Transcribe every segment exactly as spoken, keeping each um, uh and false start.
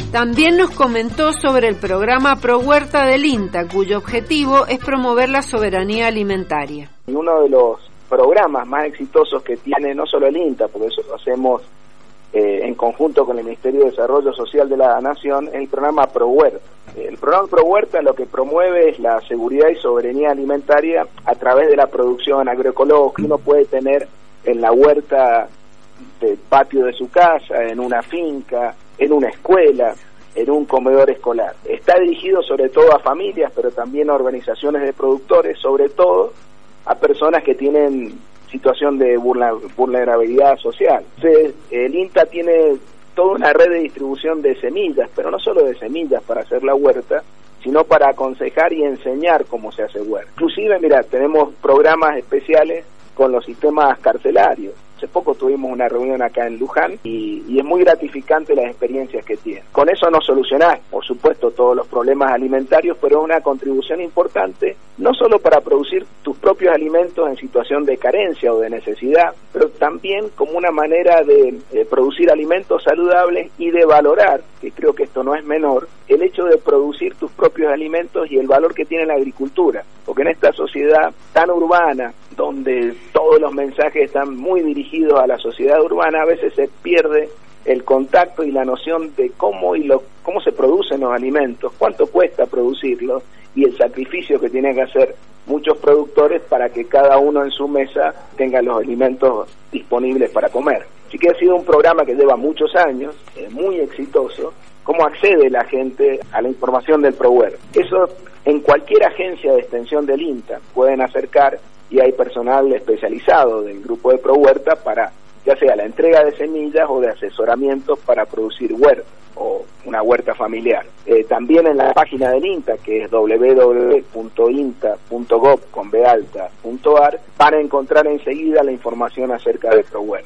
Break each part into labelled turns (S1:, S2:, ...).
S1: También nos comentó sobre el programa Prohuerta del INTA, cuyo objetivo es promover la soberanía alimentaria.
S2: Y uno de los programas más exitosos que tiene no solo el INTA, porque eso lo hacemos eh, en conjunto con el Ministerio de Desarrollo Social de la Nación, es el programa Prohuerta. El programa Prohuerta lo que promueve es la seguridad y soberanía alimentaria a través de la producción agroecológica. Uno puede tener en la huerta del patio de su casa, en una finca, en una escuela, en un comedor escolar. Está dirigido sobre todo a familias, pero también a organizaciones de productores, sobre todo a personas que tienen situación de vulnerabilidad social. Entonces, el INTA tiene toda una red de distribución de semillas, pero no solo de semillas para hacer la huerta, sino para aconsejar y enseñar cómo se hace huerta. Inclusive, mira, tenemos programas especiales con los sistemas carcelarios. Hace poco tuvimos una reunión acá en Luján y, y es muy gratificante las experiencias que tiene. Con eso no solucionás, por supuesto, todos los problemas alimentarios, pero es una contribución importante, no solo para producir tus propios alimentos en situación de carencia o de necesidad, pero también como una manera de eh, producir alimentos saludables y de valorar, que creo que esto no es menor, el hecho de producir tus propios alimentos y el valor que tiene la agricultura. Porque en esta sociedad tan urbana, donde todos los mensajes están muy dirigidos a la sociedad urbana, a veces se pierde el contacto y la noción de cómo y lo, cómo se producen los alimentos, cuánto cuesta producirlos y el sacrificio que tienen que hacer muchos productores para que cada uno en su mesa tenga los alimentos disponibles para comer. Así que ha sido un programa que lleva muchos años, es muy exitoso. ¿Cómo accede la gente a la información del Prohuerta? Eso en cualquier agencia de extensión del INTA pueden acercar y hay personal especializado del grupo de Prohuerta para ya sea la entrega de semillas o de asesoramientos para producir huerta o una huerta familiar. Eh, también en la página del INTA, que es doble u doble u doble u punto inta punto gob punto ar, van a encontrar enseguida la información acerca de Prohuerta.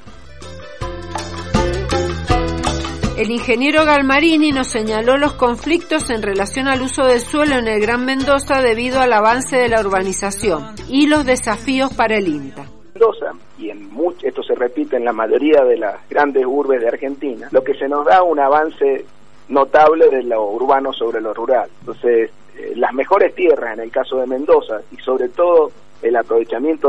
S1: El ingeniero Galmarini nos señaló los conflictos en relación al uso del suelo en el Gran Mendoza debido al avance de la urbanización y los desafíos para el INTA.
S2: Mendoza, y en mucho, esto se repite en la mayoría de las grandes urbes de Argentina, lo que se nos da un avance notable de lo urbano sobre lo rural. Entonces, eh, las mejores tierras en el caso de Mendoza y sobre todo el aprovechamiento